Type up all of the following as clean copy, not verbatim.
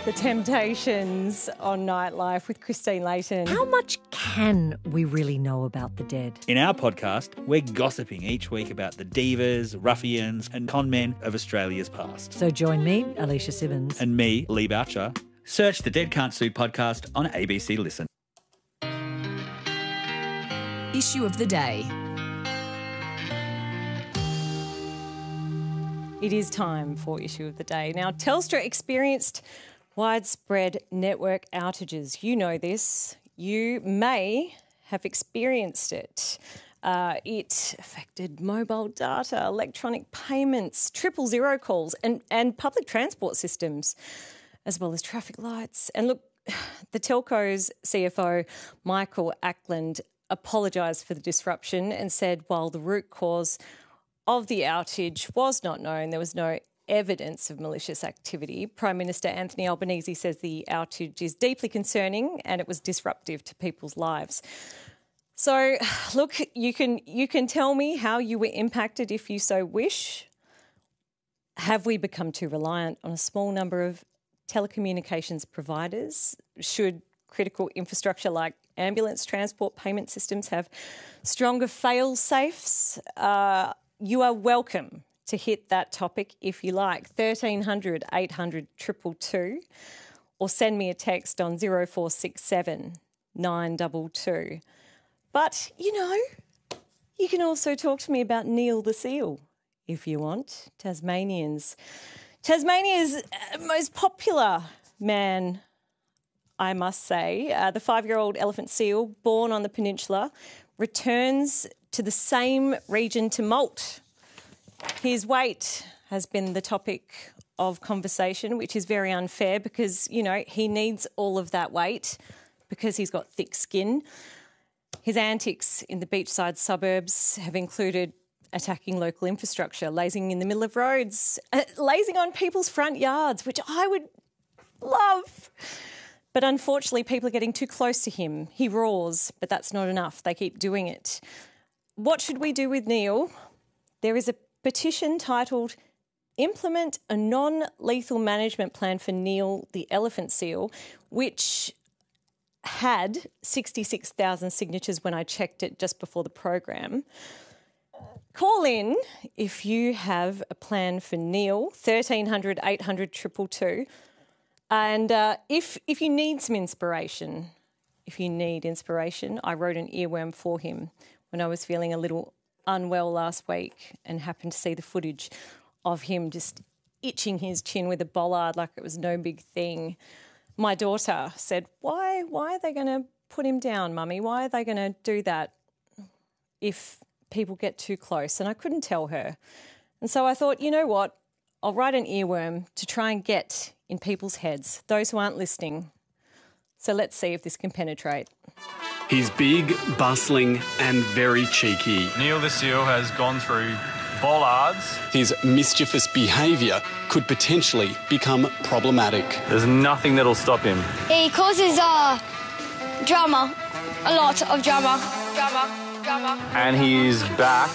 The Temptations on Nightlife with Christine Layton. How much can we really know about the dead? In our podcast, we're gossiping each week about the divas, ruffians and con men of Australia's past. So join me, Alicia Simmons. And me, Lee Boucher. Search the Dead Can't Sue podcast on ABC Listen. Issue of the day. It is time for Issue of the Day. Now, Telstra experienced widespread network outages. You know this. You may have experienced it. It affected mobile data, electronic payments, 000 calls and public transport systems, as well as traffic lights. And look, the telco's CFO, Michael Ackland, apologised for the disruption and said while the root cause of the outage was not known, there was no evidence of malicious activity. Prime Minister Anthony Albanese says the outage is deeply concerning and it was disruptive to people's lives. So, look, you can tell me how you were impacted if you so wish. Have we become too reliant on a small number of telecommunications providers? Should critical infrastructure like ambulance transport payment systems have stronger fail-safes? You are welcome to hit that topic if you like. 1300 800 222 or send me a text on 0467 922. But, you know, you can also talk to me about Neil the seal if you want. Tasmania's most popular man, I must say. The 5-year-old elephant seal, born on the peninsula, returns to the same region to molt. His weight has been the topic of conversation, which is very unfair because, you know, he needs all of that weight because he's got thick skin. His antics in the beachside suburbs have included attacking local infrastructure, lazing in the middle of roads, lazing on people's front yards, which I would love. But unfortunately, people are getting too close to him. He roars, but that's not enough. They keep doing it. What should we do with Neil? There is a petition titled Implement a Non-Lethal Management Plan for Neil the Elephant Seal, which had 66,000 signatures when I checked it just before the program. Call in if you have a plan for Neil, 1300 800 222. And if you need some inspiration, I wrote an earworm for him when I was feeling a little unwell last week and happened to see the footage of him just itching his chin with a bollard like it was no big thing. My daughter said, why are they going to put him down, Mummy? Why are they going to do that if people get too close? And I couldn't tell her. And so I thought, you know what? I'll write an earworm to try and get in people's heads, those who aren't listening. So let's see if this can penetrate. He's big, bustling and very cheeky. Neil the seal has gone through bollards. His mischievous behaviour could potentially become problematic. There's nothing that'll stop him. He causes drama, a lot of drama. And he's back.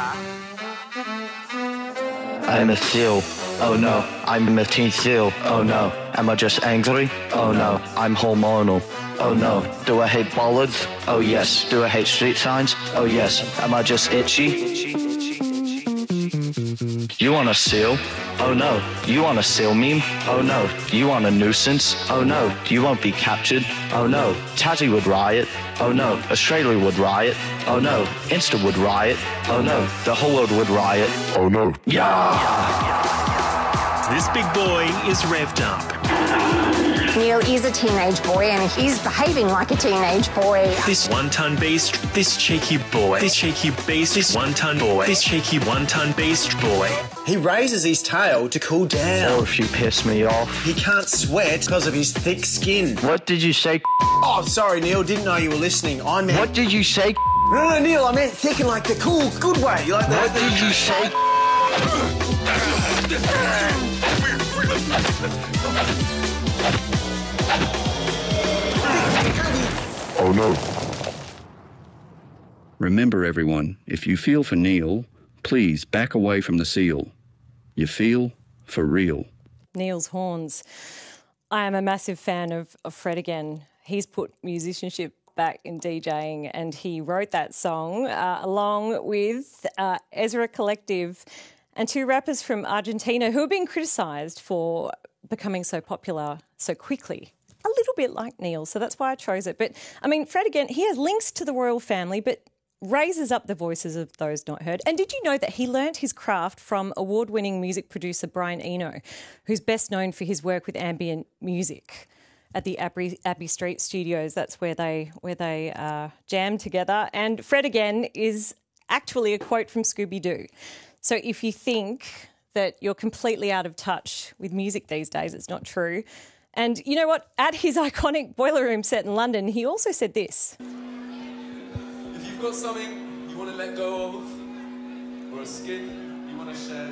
I'm a seal. Oh no, I'm a teen seal. Oh no, am I just angry? Oh no, I'm hormonal. Oh no, do I hate bollards? Oh yes, do I hate street signs? Oh yes, am I just itchy? You want a seal? Oh no, you want a seal meme? Oh no, you want a nuisance? Oh no, you won't be captured? Oh no, Tassie would riot? Oh no, Australia would riot? Oh no, Insta would riot? Oh no, the whole world would riot? Oh no. Yeah! This big boy is revved up. Neil is a teenage boy and he's behaving like a teenage boy. This one-ton beast, this cheeky boy, this cheeky beast, this one-ton boy, this cheeky one-ton beast boy. He raises his tail to cool down. Or if you piss me off. He can't sweat because of his thick skin. What did you say? Oh, sorry, Neil. Didn't know you were listening. I meant... What did you say? No, Neil. I meant thick in like the cool, good way. Like what did you say? Oh no. Remember everyone, if you feel for Neil, please back away from the seal. You feel for real. Neil's horns. I am a massive fan of Fred again. He's put musicianship back in DJing, and he wrote that song along with Ezra Collective and two rappers from Argentina who have been criticised for becoming so popular so quickly. A little bit like Neil, so that's why I chose it. But, I mean, Fred again, he has links to the royal family, but raises up the voices of those not heard. And did you know that he learnt his craft from award-winning music producer Brian Eno, who's best known for his work with ambient music at the Abbey Street Studios? That's where they jam together. And Fred again is actually a quote from Scooby-Doo. So if you think that you're completely out of touch with music these days, it's not true. And you know what? At his iconic Boiler Room set in London, he also said this. If you've got something you want to let go of, or a skin you want to shed,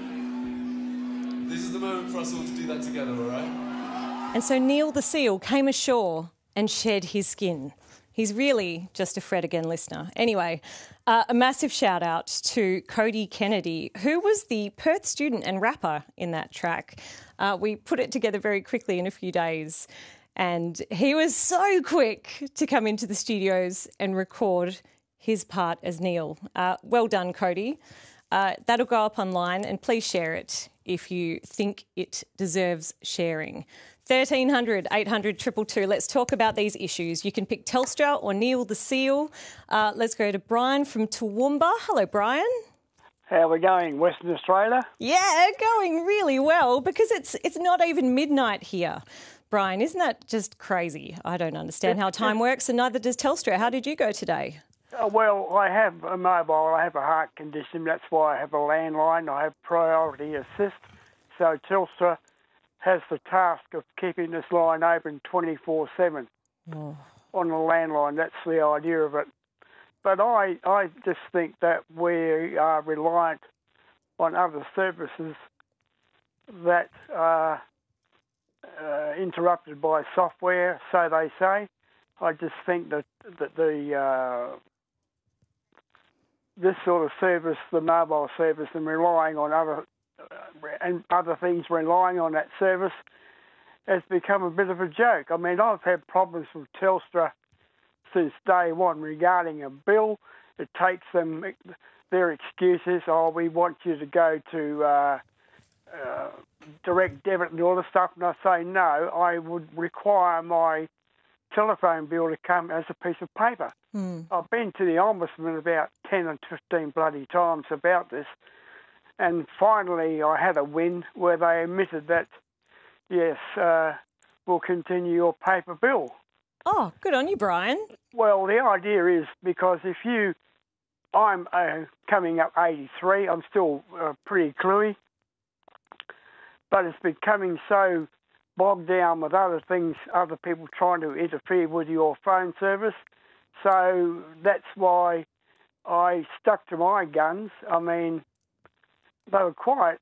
this is the moment for us all to do that together, all right? And so Neil the Seal came ashore and shed his skin. He's really just a Fred Again listener. Anyway, a massive shout out to Cody Kennedy, who was the Perth student and rapper in that track. We put it together very quickly in a few days, and he was so quick to come into the studios and record his part as Neil. Well done, Cody. That'll go up online, and please share it if you think it deserves sharing. 1300 800 222. Let's talk about these issues. You can pick Telstra or Neil the Seal. Let's go to Brian from Toowoomba. Hello, Brian. How are we going, Western Australia? Yeah, going really well because it's not even midnight here. Brian, isn't that just crazy? I don't understand how time works, and neither does Telstra. How did you go today? Well, I have a mobile. I have a heart condition. That's why I have a landline. I have priority assist. So Telstra has the task of keeping this line open 24/7 on the landline. That's the idea of it. But I just think that we are reliant on other services that are interrupted by software, so they say. I just think that this sort of service, the mobile service, and relying on other things relying on that service has become a bit of a joke. I mean, I've had problems with Telstra since day one regarding a bill. It takes them their excuses. Oh, we want you to go to direct debit and all this stuff. And I say, no, I would require my telephone bill to come as a piece of paper. I've been to the Ombudsman about 10 and 15 bloody times about this. And finally, I had a win where they admitted that, yes, we'll continue your paper bill. Oh, good on you, Brian. Well, the idea is because I'm coming up 83, I'm still pretty cluey, but it's becoming so bogged down with other things, other people trying to interfere with your phone service. So that's why I stuck to my guns. I mean, they were quite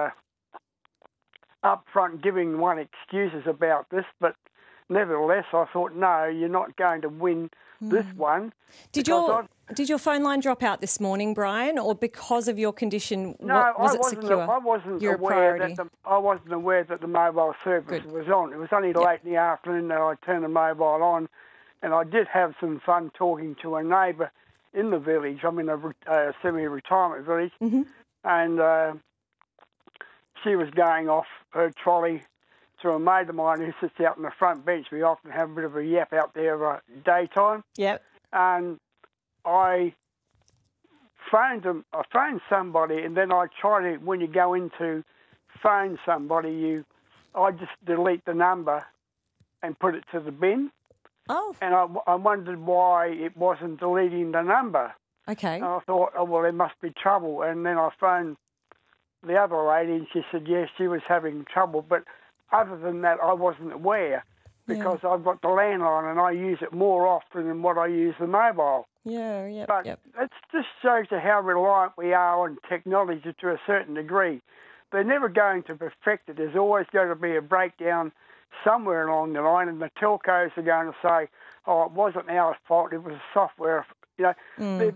upfront giving one excuses about this, but nevertheless, I thought, no, you're not going to win this one. Did your phone line drop out this morning, Brian, or because of your condition, was it secure? I wasn't aware that the mobile service was on. It was only late in the afternoon that I turned the mobile on, and I did have some fun talking to a neighbour in the village. I'm in a semi-retirement village, and she was going off her trolley to a mate of mine who sits out on the front bench. We often have a bit of a yap out there daytime. Yep. And I phoned somebody, and then I try to, when you go into phone somebody, I just delete the number and put it to the bin. Oh. And I wondered why it wasn't deleting the number. Okay. And I thought, oh, well, there must be trouble. And then I phoned the other lady, and she said, yes, she was having trouble. But other than that, I wasn't aware because I've got the landline and I use it more often than what I use the mobile. But it just shows you how reliant we are on technology to a certain degree. They're never going to perfect it. There's always going to be a breakdown somewhere along the line, and the telcos are going to say, oh, it wasn't our fault, it was the software. You know,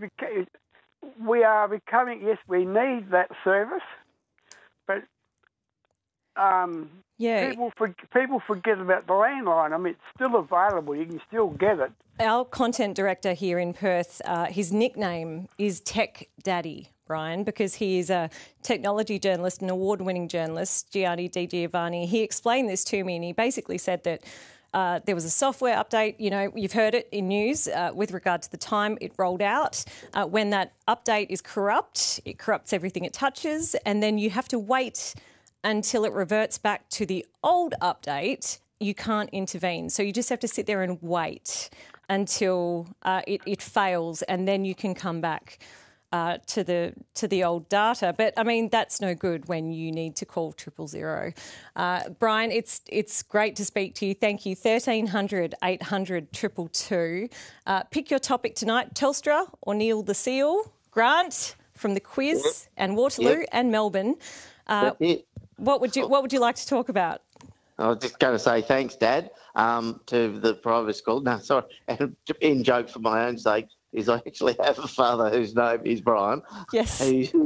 we are becoming, yes, we need that service, but Yeah. People forget about the landline. I mean, it's still available. You can still get it. Our content director here in Perth, his nickname is Tech Daddy, Brian, because he is a technology journalist, an award-winning journalist, Gianni Di Giovanni. He explained this to me and he basically said that there was a software update, you know, you've heard it in news with regard to the time it rolled out. When that update is corrupt, it corrupts everything it touches, and then you have to wait until it reverts back to the old update. You can't intervene. So you just have to sit there and wait until it fails, and then you can come back to the old data. But, I mean, that's no good when you need to call 000. Brian, it's great to speak to you. Thank you. 1300 800 222. Pick your topic tonight, Telstra or Neil the Seal. Grant from the quiz and Waterloo and Melbourne. What would you like to talk about? I was just going to say thanks, Dad, to the private school. No, sorry, and in joke for my own sake, is I actually have a father whose name is Brian. Yes. Who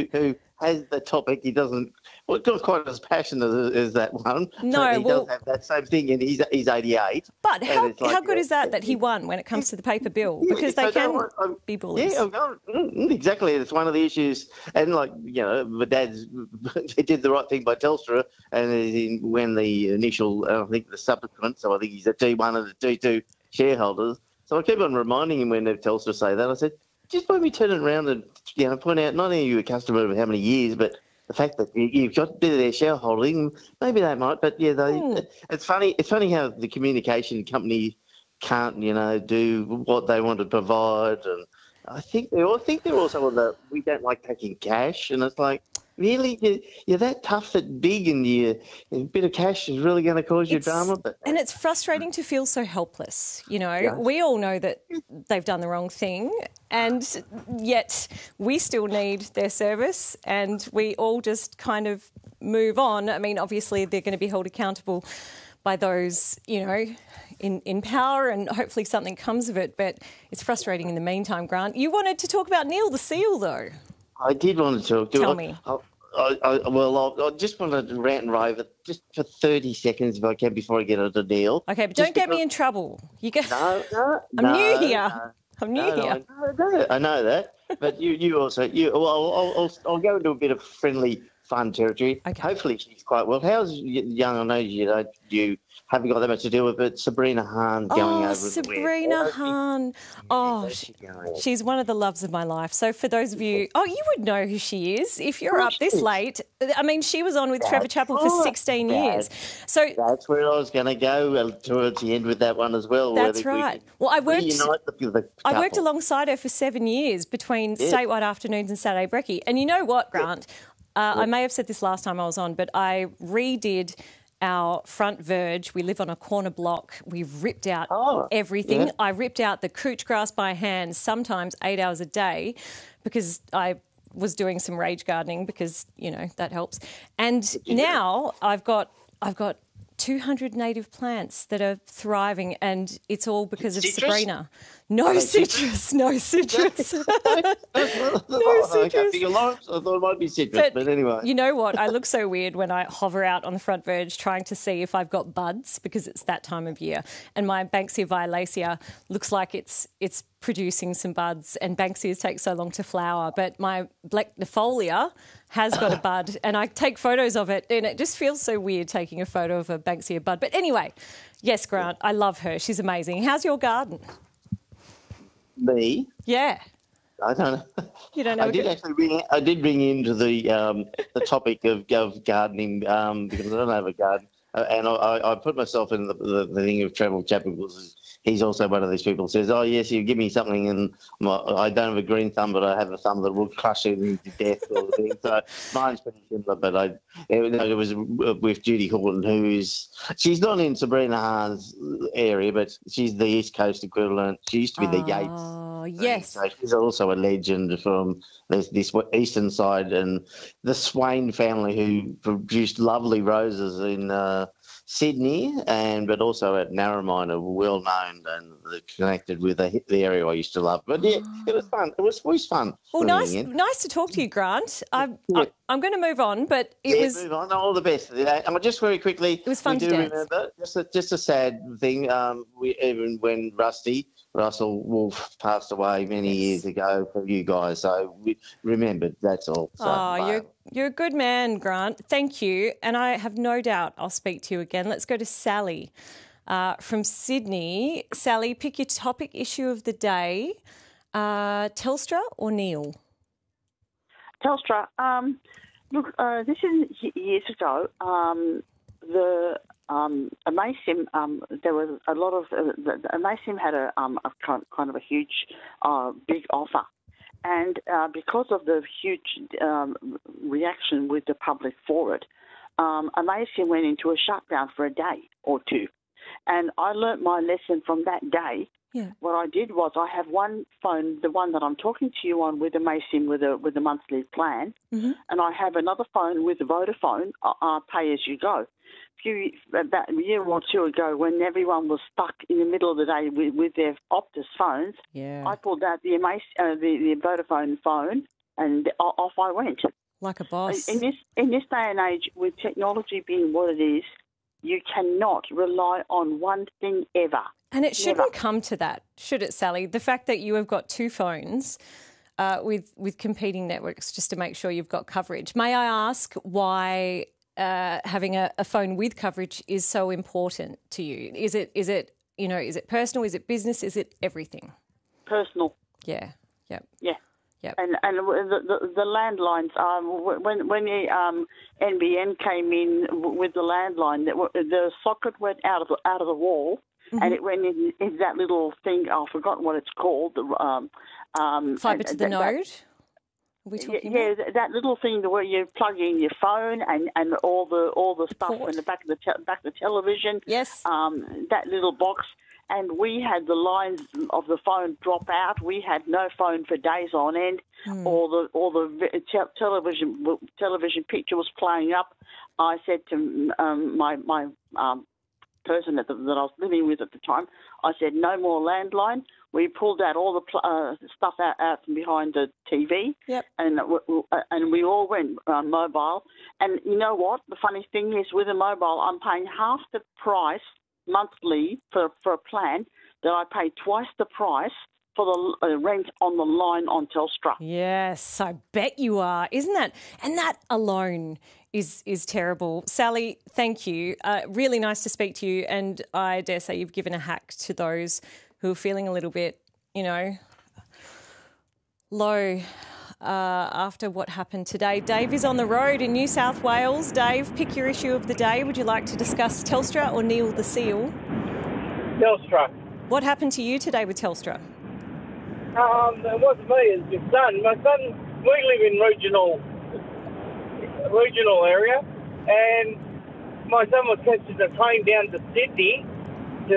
has the topic. He doesn't, well, not quite as passionate as that one. No, but he does have that same thing, and he's 88. But how good is that he won when it comes to the paper bill? Because they can be bullies. Yeah, exactly. It's one of the issues. And, like, you know, my dad's he did the right thing by Telstra, and when the initial, I think the subsequent, so I think he's a T1 and a T2 shareholders. So I keep on reminding him when Telstra say that. I said, just let me turn it around and, you know, point out not only are you a customer of how many years, but the fact that you've got a bit of their shareholding, maybe they might. But yeah, it's funny. It's funny how the communication company can't, you know, do what they want to provide. And I think they're also on the we don't like taking cash, and it's like, really, you're that tough, that big, and a bit of cash is really going to cause you drama. And it's frustrating to feel so helpless. You know, we all know that they've done the wrong thing, and yet we still need their service, and we all just kind of move on. I mean, obviously, they're going to be held accountable by those, you know, in power, and hopefully something comes of it. But it's frustrating in the meantime, Grant. You wanted to talk about Neil the Seal, though. I did want to talk to Tell me. I just wanted to rant and rave just for 30 seconds if I can before I get onto Neil. Okay, but don't get me in trouble. I'm new here. I know that. But you also I'll go into a bit of friendly, fun territory. Okay. Hopefully she's quite well. How's young? I know you haven't got that much to deal with, but Sabrina Hahn going over. Sabrina Hahn. She's one of the loves of my life. So for those of you, you would know who she is if you're up this late. I mean, she was on with Trevor Chappell for 16 years. So that's where I was going to go towards the end with that one as well. That's right. Well, I worked alongside her for 7 years between statewide afternoons and Saturday brekkie. And you know what, Grant? I may have said this last time I was on, but I redid our front verge. We live on a corner block. We ripped out everything. Yeah. I ripped out the couch grass by hand, sometimes 8 hours a day, because I was doing some rage gardening because, you know, that helps. And now I've got 200 native plants that are thriving, and it's all because of Sabrina. No citrus. I thought it might be citrus, but anyway. You know what? I look so weird when I hover out on the front verge trying to see if I've got buds, because it's that time of year. And my Banksia violacea looks like it's producing some buds, and Banksias take so long to flower. But my Blacknifolia has got a bud, and I take photos of it, and it just feels so weird taking a photo of a Banksia bud. But anyway, yes, Grant, I love her. She's amazing. How's your garden? Me? Yeah. I don't know. You don't know. I did bring into the topic of gardening because I don't have a garden, and I put myself in the thing of Trevor Chappell because he's also one of these people who says, "Oh yes, you give me something, and I don't have a green thumb, but I have a thumb that will crush it into death." Sort of thing. So mine's pretty similar, but it was with Judy Horton, she's not in Sabrina Hahn's area, but she's the East Coast equivalent. She used to be the Yates. yes. So she's also a legend from this eastern side, and the Swain family who produced lovely roses in Sydney, but also at Narromine are well known and they're connected with the area I used to love. But yeah, it was fun. It was fun. Well, nice to talk to you, Grant. I'm going to move on, but move on. All the best. Just very quickly, it was fun to dance. Remember, just a sad thing. Even when Russell Wolf passed away many years ago for you guys, so we remembered. That's all. So, you're a good man, Grant. Thank you. And I have no doubt I'll speak to you again. Let's go to Sally from Sydney. Sally, pick your topic issue of the day. Telstra or Neil? Telstra. Look, this is years ago. The Amaysim, there was a lot of Amaysim had a kind of a huge, big offer. And because of the huge reaction with the public for it, Amaysim went into a shutdown for a day or two. And I learnt my lesson from that day. Yeah. What I did was I have one phone, the one that I'm talking to you on with Amaysim with a monthly plan, and I have another phone with Vodafone, pay as you go. About a year or two ago, when everyone was stuck in the middle of the day with their Optus phones, I pulled out the Vodafone phone and off I went. Like a boss. In this day and age, with technology being what it is, you cannot rely on one thing ever. And it shouldn't come to that, should it, Sally? The fact that you have got two phones with competing networks just to make sure you've got coverage. May I ask why having a phone with coverage is so important to you? Is it personal? Is it business? Is it everything? Personal. Yeah. Yep. Yeah. Yep. And the landlines, when the NBN came in with the landline, the socket went out of the wall, and it went in that little thing. I forgot what it's called. Fibre to the node. That little thing where you plug in your phone and all the stuff in the back of the television. Yes. That little box. And we had the lines of the phone drop out. We had no phone for days on end. All the television picture was playing up. I said to my person that I was living with at the time, I said, no more landline. We pulled out all the stuff out from behind the TV, and we all went mobile. And you know what? The funny thing is, with a mobile, I'm paying half the price monthly for a plan that I pay twice the price for the rent on the line on Telstra. Yes, I bet you are. Isn't that? And that alone is terrible. Sally, thank you. Really nice to speak to you, and I dare say you've given a hack to those who are feeling a little bit, low after what happened today. Dave is on the road in New South Wales. Dave, pick your issue of the day. Would you like to discuss Telstra or Neil the Seal? Telstra. What happened to you today with Telstra? It wasn't me, it's my son. My son, we live in regional area, and my son was catching the train down to Sydney,